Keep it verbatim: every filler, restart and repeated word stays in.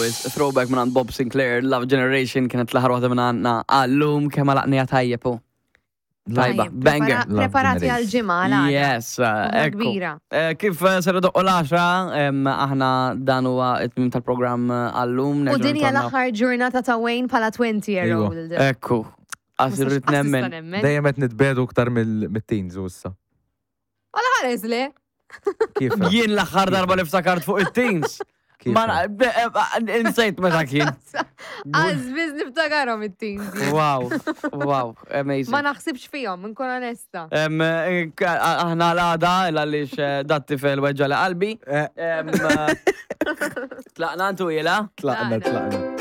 boys, throwback minn għand Bob Sinclair, Love Generation kienet l-aħħar waħda minn għandna għallum kemm laqnija tajjeb hu. Tajba, banger. Preparati għal-ġimgħa għal Yes, ekku. kbira. Eh, Kif eh, ser doqqu l-għaxra, em, aħna dan huwa it-tmim tal-programm għallum. U din hija l-aħħar ġurnata ta' Wayne bħala twenty year old. Ekku, għasirrit nemmen. Dejjem qed nitbedu aktar mill-teens u issa. Għala ħares li? Kif? Jien l-aħħar darba li ftakart fuq it-teens. Ma insejt meta kien. Għazbiz niftakarom it-teens. Wow, wow, amazing. Ma naħsibx fihom, nkun onesta. Em, eh, k- Aħna l-għada, l-għalix eh, datti fil-weġġa li qalbi. Em, eh, Tlaqna ntu jela. Tlaqna, tlaqna.